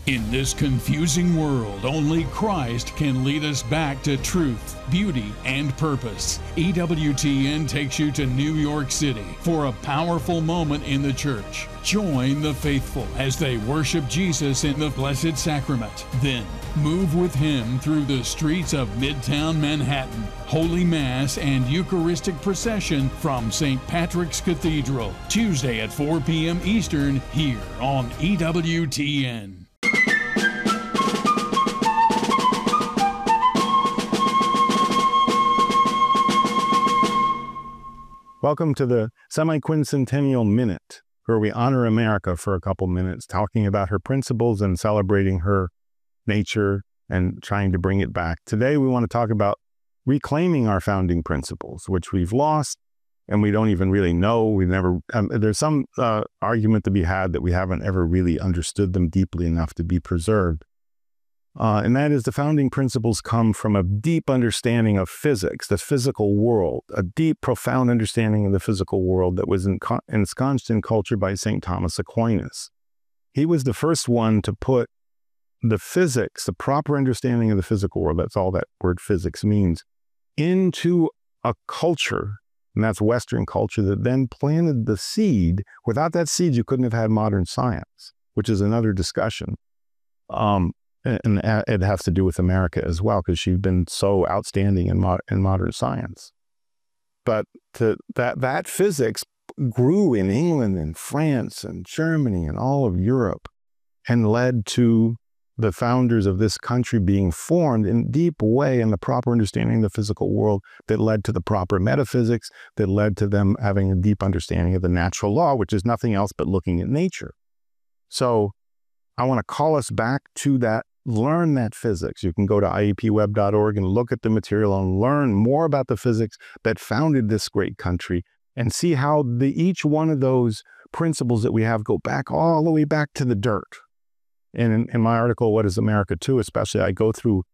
In this confusing world, only Christ can lead us back to truth, beauty, and purpose. EWTN takes you to New York City for a powerful moment in the church. Join the faithful as they worship Jesus in the Blessed Sacrament. Then, move with Him through the streets of Midtown Manhattan. Holy Mass and Eucharistic procession from St. Patrick's Cathedral. Tuesday at 4 p.m. Eastern here on EWTN. Welcome to the Semi-Quincentennial Minute, where we honor America for a couple minutes, talking about her principles and celebrating her nature and trying to bring it back. Today, we want to talk about reclaiming our founding principles, which we've lost and we don't even really know. We've never, there's some argument to be had that we haven't ever really understood them deeply enough to be preserved. And that is the founding principles come from a deep understanding of physics, the physical world, a deep, profound understanding of the physical world that was ensconced in culture by St. Thomas Aquinas. He was the first one to put the physics, the proper understanding of the physical world, that's all that word physics means, into a culture, and that's Western culture, that then planted the seed. Without that seed, you couldn't have had modern science, which is another discussion. And it has to do with America as well, because she's been so outstanding in modern science. But that physics grew in England and France and Germany and all of Europe and led to the founders of this country being formed in a deep way in the proper understanding of the physical world that led to the proper metaphysics, that led to them having a deep understanding of the natural law, which is nothing else but looking at nature. So I want to call us back to that. Learn that physics. You can go to iepweb.org and look at the material and learn more about the physics that founded this great country and see how each one of those principles that we have go back all the way back to the dirt. And in my article, What is America To? Especially, I go through